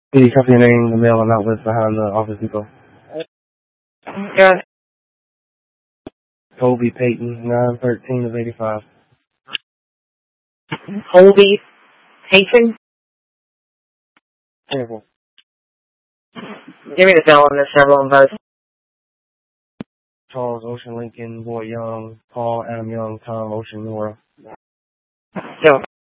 Can you copy your name, the mail I'm out with behind the Office Depot? Good. Colby Payton, 913 of 85. Colby Payton? Mm-hmm. Give me the bill on this several and both. Charles Ocean Lincoln, Boy Young, Paul Adam Young, Tom Ocean Nora. So